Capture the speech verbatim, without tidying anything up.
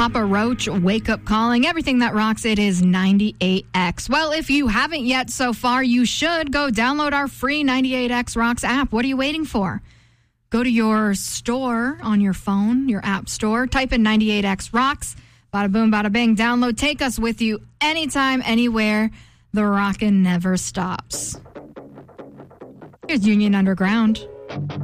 Papa Roach, Wake Up Calling, everything that rocks, it is ninety-eight X. Well, if you haven't yet so far, you should go download our free ninety-eight X Rocks app. What are you waiting for? Go to your store on your phone, your app store, type in ninety-eight X Rocks, bada boom, bada bing, download, take us with you anytime, anywhere. The rockin' never stops. Here's Union Underground.